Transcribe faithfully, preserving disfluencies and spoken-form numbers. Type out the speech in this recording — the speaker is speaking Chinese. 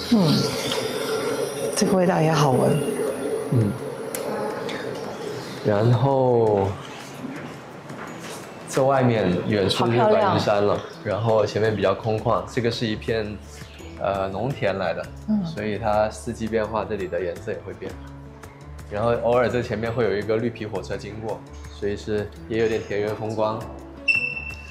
嗯，这个味道也好闻。 嗯。然后，这外面远处就是白云山了，然后前面比较空旷，这个是一片，呃，农田来的，嗯，所以它四季变化，这里的颜色也会变。然后偶尔这前面会有一个绿皮火车经过，所以是也有点田园风光。